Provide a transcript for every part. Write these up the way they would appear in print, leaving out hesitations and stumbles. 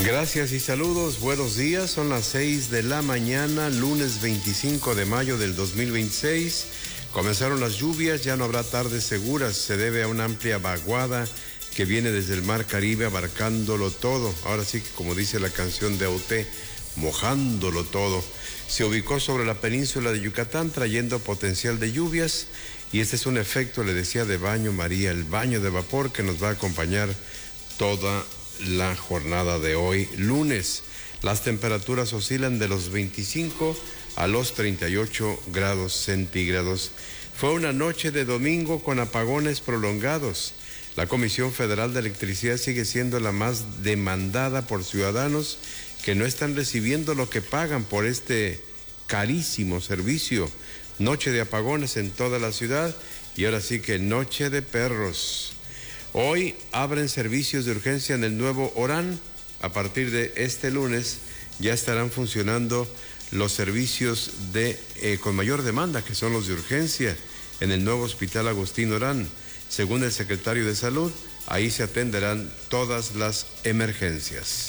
Gracias y saludos, buenos días, son las 6 de la mañana, lunes 25 de mayo del 2026. Comenzaron las lluvias, ya no habrá tardes seguras, se debe a una amplia vaguada que viene desde el mar Caribe abarcándolo todo. Ahora sí que, como dice la canción de Auté, mojándolo todo. Se ubicó sobre la península de Yucatán trayendo potencial de lluvias y este es un efecto, le decía, de baño María, el baño de vapor que nos va a acompañar toda la jornada de hoy, lunes. Las temperaturas oscilan de los 25 a los 38 grados centígrados. Fue una noche de domingo con apagones prolongados. La Comisión Federal de Electricidad sigue siendo la más demandada por ciudadanos que no están recibiendo lo que pagan por este carísimo servicio. Noche de apagones en toda la ciudad y ahora sí que noche de perros. Hoy abren servicios de urgencia en el nuevo Orán. A partir de este lunes ya estarán funcionando los servicios con mayor demanda, que son los de urgencia, en el nuevo Hospital Agustín Orán. Según el secretario de Salud, ahí se atenderán todas las emergencias.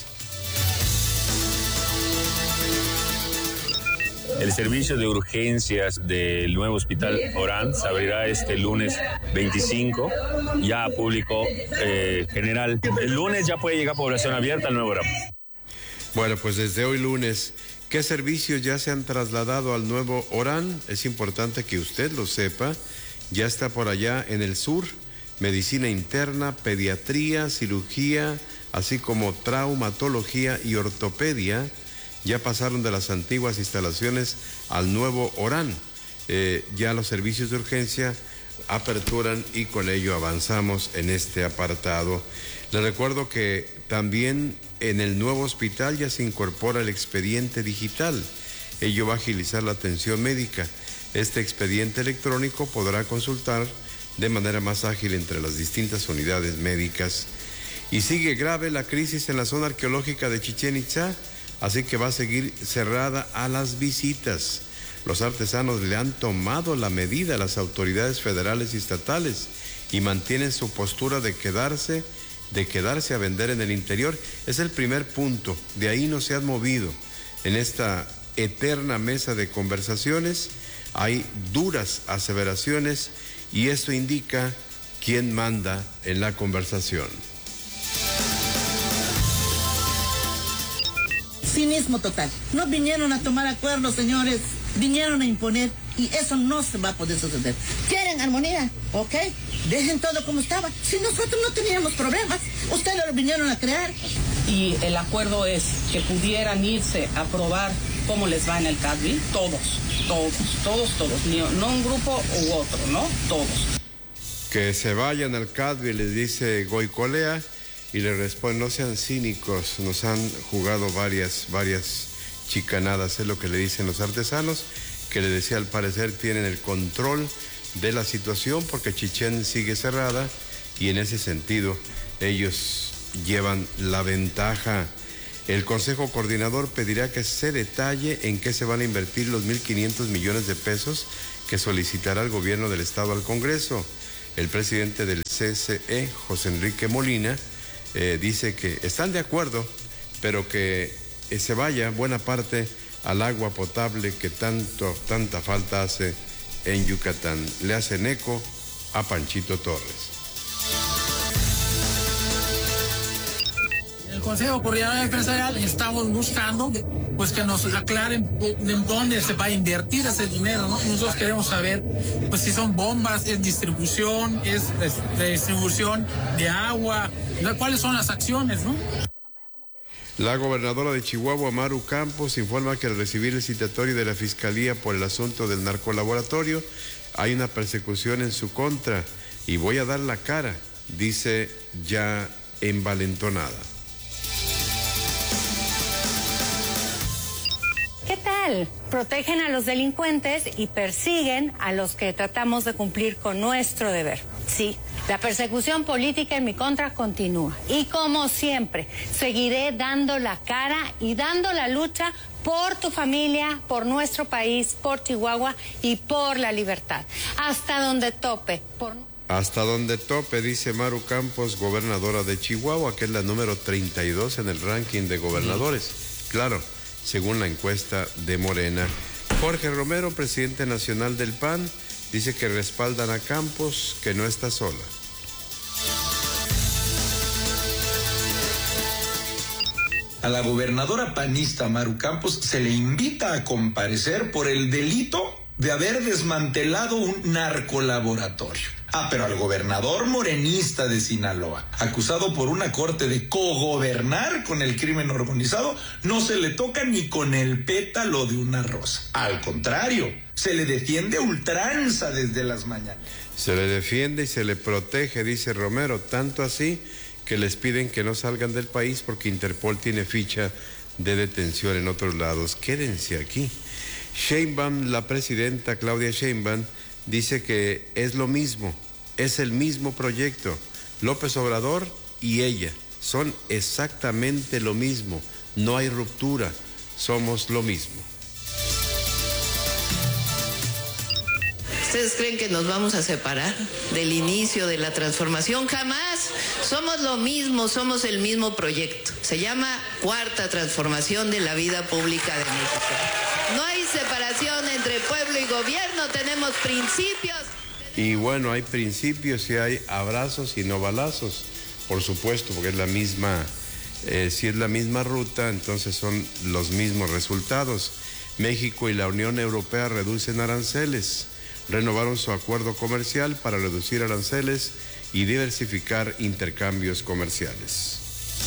El servicio de urgencias del nuevo Hospital Orán se abrirá este lunes 25, ya a público general. El lunes ya puede llegar población abierta al nuevo Orán. Bueno, pues desde hoy lunes, ¿qué servicios ya se han trasladado al nuevo Orán? Es importante que usted lo sepa. Ya está por allá en el sur, medicina interna, pediatría, cirugía, así como traumatología y ortopedia. Ya pasaron de las antiguas instalaciones al nuevo Orán. Ya los servicios de urgencia aperturan y con ello avanzamos en este apartado. Les recuerdo que también en el nuevo hospital ya se incorpora el expediente digital. Ello va a agilizar la atención médica. Este expediente electrónico podrá consultar de manera más ágil entre las distintas unidades médicas. Y sigue grave la crisis en la zona arqueológica de Chichén Itzá. Así que va a seguir cerrada a las visitas. Los artesanos le han tomado la medida a las autoridades federales y estatales y mantienen su postura de quedarse a vender en el interior. Es el primer punto, de ahí no se han movido. En esta eterna mesa de conversaciones hay duras aseveraciones y esto indica quién manda en la conversación. Cinismo total. No vinieron a tomar acuerdos, señores. Vinieron a imponer y eso no se va a poder suceder. ¿Quieren armonía? ¿Ok? Dejen todo como estaba. Si nosotros no teníamos problemas, ustedes lo vinieron a crear. Y el acuerdo es que pudieran irse a probar cómo les va en el CADVI. Todos. No un grupo u otro, ¿no? Todos. Que se vayan al CADVI, les dice Goicolea. Y le responde, no sean cínicos, nos han jugado varias chicanadas, es lo que le dicen los artesanos, que le decía, al parecer tienen el control de la situación porque Chichén sigue cerrada y en ese sentido ellos llevan la ventaja. El Consejo Coordinador pedirá que se detalle en qué se van a invertir los 1.500 millones de pesos que solicitará el gobierno del Estado al Congreso. El presidente del CCE, José Enrique Molina, dice que están de acuerdo, pero que se vaya buena parte al agua potable que tanta falta hace en Yucatán. Le hacen eco a Panchito Torres. El Consejo Coordinador Empresarial estamos buscando pues que nos aclaren en dónde se va a invertir ese dinero, ¿no? Nosotros queremos saber pues si son bombas, es distribución, es de distribución de agua, cuáles son las acciones, ¿no? La gobernadora de Chihuahua, Maru Campos, informa que al recibir el citatorio de la Fiscalía por el asunto del narcolaboratorio, hay una persecución en su contra y voy a dar la cara, dice ya envalentonada. ¿Qué tal? Protegen a los delincuentes y persiguen a los que tratamos de cumplir con nuestro deber. Sí, la persecución política en mi contra continúa. Y como siempre, seguiré dando la cara y dando la lucha por tu familia, por nuestro país, por Chihuahua y por la libertad. Hasta donde tope. Hasta donde tope, dice Maru Campos, gobernadora de Chihuahua, que es la número 32 en el ranking de gobernadores. Claro, según la encuesta de Morena. Jorge Romero, presidente nacional del PAN, dice que respaldan a Campos, que no está sola. A la gobernadora panista Maru Campos se le invita a comparecer por el delito de haber desmantelado un narcolaboratorio. Pero al gobernador morenista de Sinaloa, acusado por una corte de cogobernar con el crimen organizado, no se le toca ni con el pétalo de una rosa. Al contrario, se le defiende a ultranza desde las mañanas. Se le defiende y se le protege, dice Romero, tanto así que les piden que no salgan del país porque Interpol tiene ficha de detención en otros lados. Quédense aquí. Sheinbaum, la presidenta Claudia Sheinbaum, dice que es lo mismo, es el mismo proyecto. López Obrador y ella son exactamente lo mismo, no hay ruptura, somos lo mismo. ¿Ustedes creen que nos vamos a separar del inicio de la transformación? Jamás. Somos lo mismo, somos el mismo proyecto. Se llama Cuarta Transformación de la Vida Pública de México. No hay separación entre pueblo y gobierno, tenemos principios. Y bueno, hay principios y hay abrazos y no balazos, por supuesto, porque es la misma, si es la misma ruta, entonces son los mismos resultados. México y la Unión Europea reducen aranceles, renovaron su acuerdo comercial para reducir aranceles y diversificar intercambios comerciales.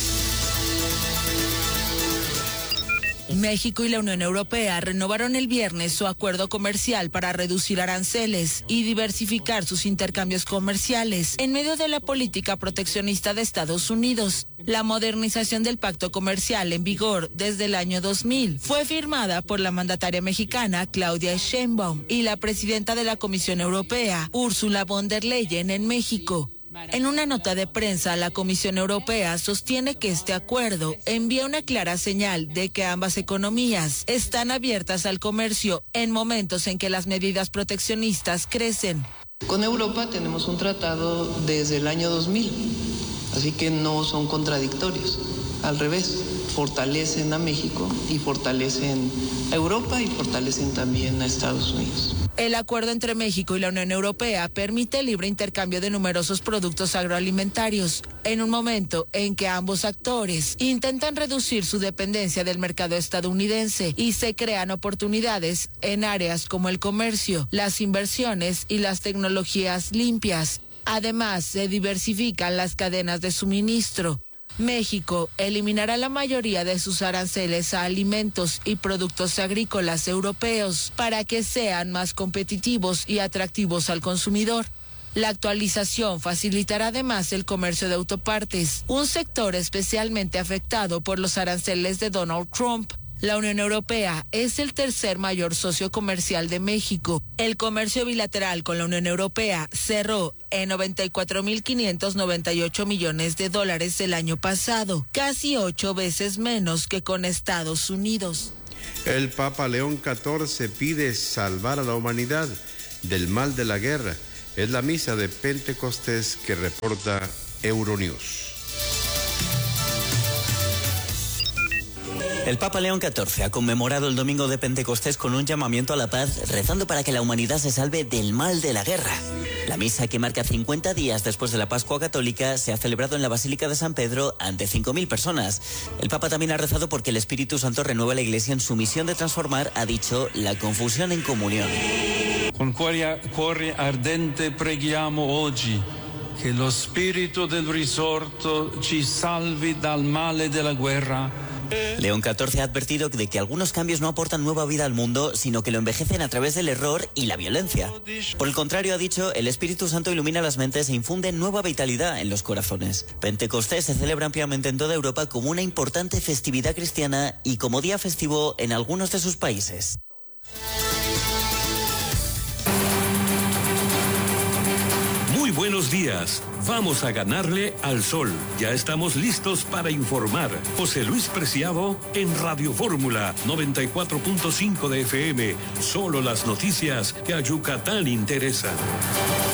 México y la Unión Europea renovaron el viernes su acuerdo comercial para reducir aranceles y diversificar sus intercambios comerciales en medio de la política proteccionista de Estados Unidos. La modernización del pacto comercial en vigor desde el año 2000 fue firmada por la mandataria mexicana Claudia Sheinbaum y la presidenta de la Comisión Europea, Ursula von der Leyen, en México. En una nota de prensa, la Comisión Europea sostiene que este acuerdo envía una clara señal de que ambas economías están abiertas al comercio en momentos en que las medidas proteccionistas crecen. Con Europa tenemos un tratado desde el año 2000, así que no son contradictorios. Al revés, fortalecen a México y fortalecen a Europa y fortalecen también a Estados Unidos. El acuerdo entre México y la Unión Europea permite el libre intercambio de numerosos productos agroalimentarios, en un momento en que ambos actores intentan reducir su dependencia del mercado estadounidense y se crean oportunidades en áreas como el comercio, las inversiones y las tecnologías limpias. Además, se diversifican las cadenas de suministro. México eliminará la mayoría de sus aranceles a alimentos y productos agrícolas europeos para que sean más competitivos y atractivos al consumidor. La actualización facilitará además el comercio de autopartes, un sector especialmente afectado por los aranceles de Donald Trump. La Unión Europea es el tercer mayor socio comercial de México. El comercio bilateral con la Unión Europea cerró en $94.598 millones el año pasado, casi 8 veces menos que con Estados Unidos. El Papa León XIV pide salvar a la humanidad del mal de la guerra. Es la misa de Pentecostés que reporta Euronews. El Papa León XIV ha conmemorado el domingo de Pentecostés con un llamamiento a la paz, rezando para que la humanidad se salve del mal de la guerra. La misa, que marca 50 días después de la Pascua Católica, se ha celebrado en la Basílica de San Pedro ante 5.000 personas. El Papa también ha rezado porque el Espíritu Santo renueva la Iglesia en su misión de transformar, ha dicho, la confusión en comunión. Con cuore ardente preghiamo oggi che lo Spirito del risorto ci salvi dal male della guerra. León XIV ha advertido de que algunos cambios no aportan nueva vida al mundo, sino que lo envejecen a través del error y la violencia. Por el contrario, ha dicho, el Espíritu Santo ilumina las mentes e infunde nueva vitalidad en los corazones. Pentecostés se celebra ampliamente en toda Europa como una importante festividad cristiana y como día festivo en algunos de sus países. Muy buenos días. Vamos a ganarle al sol. Ya estamos listos para informar. José Luis Preciado en Radio Fórmula 94.5 de FM. Solo las noticias que a Yucatán interesan.